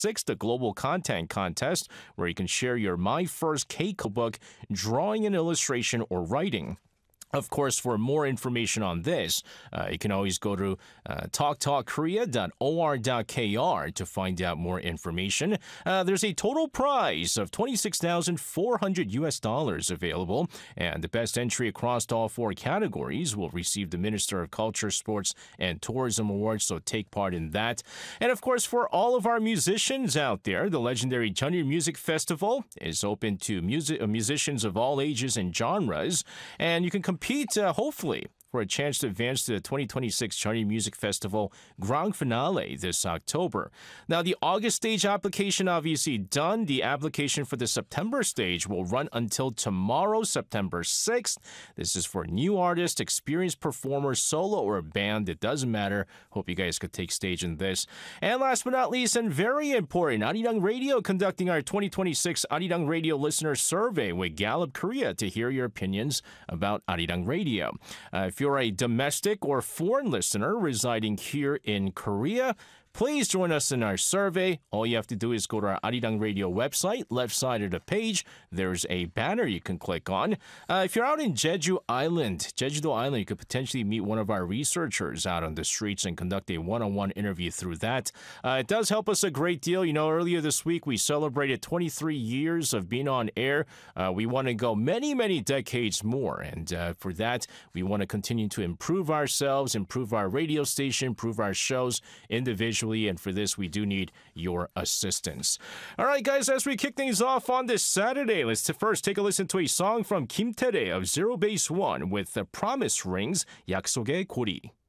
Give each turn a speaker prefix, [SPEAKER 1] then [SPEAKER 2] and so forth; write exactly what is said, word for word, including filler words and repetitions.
[SPEAKER 1] sixth, the Global Content Contest, where you can share your My First Keiko book, drawing and illustration, or writing. Of course, for more information on this, uh, you can always go to uh, talk talk korea dot o r dot k r to find out more information. Uh, there's a total prize of twenty-six thousand four hundred U S dollars available, and the best entry across all four categories will receive the Minister of Culture, Sports, and Tourism Award, so take part in that. And of course, for all of our musicians out there, the legendary Jeonnil Music Festival is open to music, uh, musicians of all ages and genres, and you can compete Compete, uh, hopefully, for a chance to advance to the twenty twenty-six Jeonnil Music Festival Grand Finale this October. Now, the August stage application obviously done. The application for the September stage will run until tomorrow, September sixth. This is for new artists, experienced performers, solo or band. It doesn't matter. Hope you guys could take stage in this. And last but not least, and very important, Arirang Radio conducting our twenty twenty-six Arirang Radio Listener Survey with Gallup Korea to hear your opinions about Arirang Radio. Uh, if you're a domestic or foreign listener residing here in Korea, please join us in our survey. All you have to do is go to our Arirang Radio website. Left side of the page, there's a banner you can click on. Uh, if you're out in Jeju Island, Jeju Island, you could potentially meet one of our researchers out on the streets and conduct a one-on-one interview through that. Uh, it does help us a great deal. You know, earlier this week, we celebrated twenty-three years of being on air. Uh, we want to go many, many decades more. And uh, for that, we want to continue to improve ourselves, improve our radio station, improve our shows individually. And for this, we do need your assistance. All right, guys, as we kick things off on this Saturday, let's t- first take a listen to a song from Kim Tae-rae of Zero Base One with the Promise Rings, 약속의 고리.